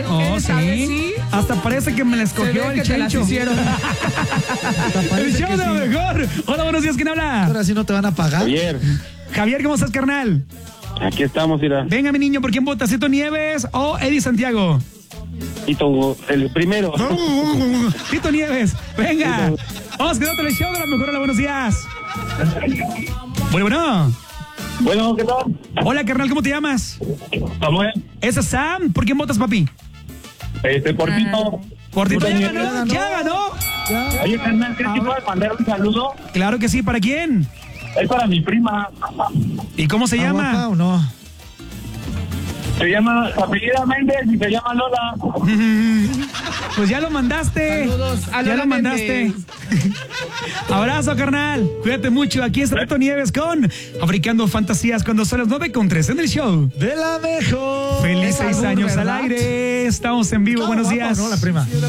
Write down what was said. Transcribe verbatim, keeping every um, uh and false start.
¿eh? Oh, ¿Sabes? sí. Sí. Hasta parece que me la Se escogió ve el que te las Chencho. hicieron. El show de lo mejor. Hola, buenos días, ¿quién habla? Ahora sí no te van a pagar. Javier, Javier, ¿cómo estás, carnal? aquí estamos, mira. Venga, mi niño, ¿por quién votas? ¿Cito Nieves o Eddie Santiago? Tito, el primero. Tito Nieves, venga. Vamos con otro show de lo mejor. Hola, buenos días. Bueno, bueno. Bueno, ¿qué tal? Hola, carnal, ¿cómo te llamas? Samuel, Ese es Sam. ¿Por quién votas, papi? este, por Tito. Por Tito, ya Daniel. ganó, ya ganó. Oye, carnal, ¿crees que puedes mandar un saludo? Claro que sí, ¿para quién? Es para mi prima. ¿Y cómo se ¿Ah, guapa llama? o no? Se llama, su apellida Méndez y se llama Lola. Pues ya lo mandaste. Saludos a Ya Lola lo mandaste. Abrazo, carnal. Cuídate mucho. Aquí está Tito Nieves con Fabricando Fantasías cuando son las nueve con tres en el show. De la mejor. Feliz seis Salud, años ¿verdad? al aire. Estamos en vivo. Ah, Buenos guapa, días. ¿no? La prima.